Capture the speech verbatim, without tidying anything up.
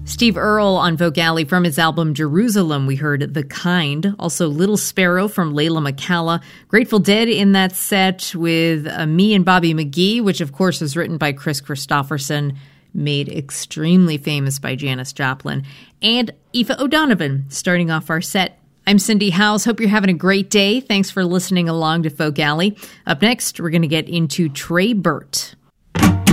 Steve Earle on Vogue from his album Jerusalem. We heard The Kind. Also Little Sparrow from Layla McCalla. Grateful Dead in that set with uh, Me and Bobby McGee, which of course was written by Chris Christopherson, made extremely famous by Janis Joplin. And Aoife O'Donovan starting off our set. I'm Cindy Howes. Hope you're having a great day. Thanks for listening along to Folk Alley. Up next, we're going to get into Trey Burt.